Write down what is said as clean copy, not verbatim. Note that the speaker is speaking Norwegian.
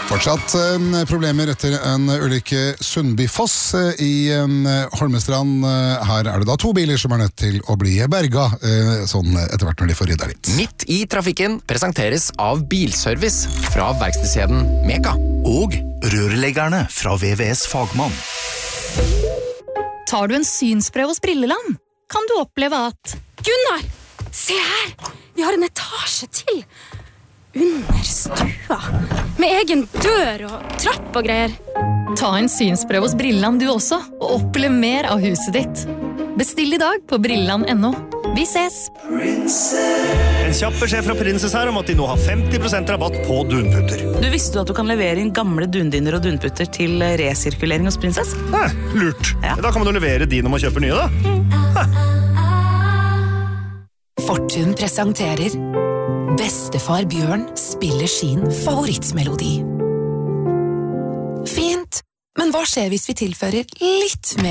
Fortsatt problemer etter en ulykke Sundbyfoss i Holmestrand. Her det da 2 biler som nødt til å bli berga, sånn etter hvert når de får rydda litt. Midt i trafikken presenteres av bilservice fra verkstedskjeden Meka. Og rørleggerne fra VVS Fagmann. Tar du en synsprøve hos Brilleland, kan du oppleve at Gunnar, se her! Vi har en etasje til! Under stua, med egen dør og trapp og greier. Ta en synsprøve hos Brilleland du også, og opplev mer av huset ditt. Bestill i dag på brilleland.no. Vi ses! En kjapp beskjed fra Princess her om at de nå har 50% rabatt på dunputter. Du visste at du kan levere inn gamle dundiner og dunputter til resirkulering hos Princess? Lurt. Ja. Da kan man jo levere de når man kjøper nye, da. Fortun presenterer Bestefar Bjørn spiller sin favorittmelodi. Fint, men hva skjer hvis vi tilfører litt mer